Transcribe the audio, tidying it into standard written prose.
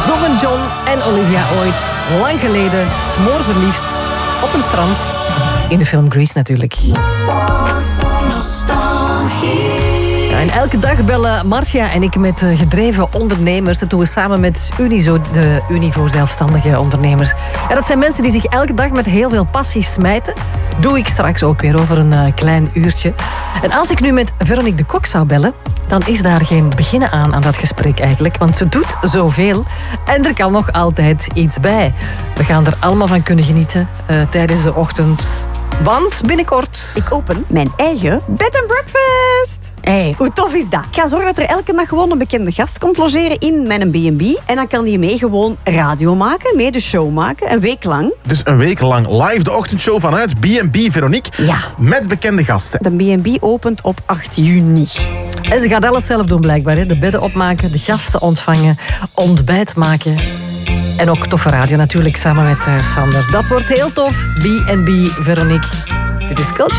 zongen John en Olivia ooit, lang geleden, smoorverliefd, op een strand. In de film Grease natuurlijk. Ja, en elke dag bellen Marcia en ik met gedreven ondernemers. Dat doen we samen met Unizo, de Unie voor Zelfstandige Ondernemers. Ja, dat zijn mensen die zich elke dag met heel veel passie smijten. Doe ik straks ook weer over een klein uurtje. En als ik nu met Veronique de Kok zou bellen, dan is daar geen beginnen aan dat gesprek eigenlijk. Want ze doet zoveel en er kan nog altijd iets bij. We gaan er allemaal van kunnen genieten tijdens de ochtend. Want binnenkort... Ik open mijn eigen bed and breakfast. Hey, hoe tof is dat? Ik ga zorgen dat er elke dag gewoon een bekende gast komt logeren in mijn B&B. En dan kan die mee gewoon radio maken, mee de show maken, een week lang. Dus een week lang live de ochtendshow vanuit B&B Veronique. Ja. Met bekende gasten. De B&B opent op 8 juni. En ze gaat alles zelf doen blijkbaar. Hè? De bedden opmaken, de gasten ontvangen, ontbijt maken. En ook toffe radio natuurlijk, samen met Sander. Dat wordt heel tof. B&B Veronique. Dit is Culture.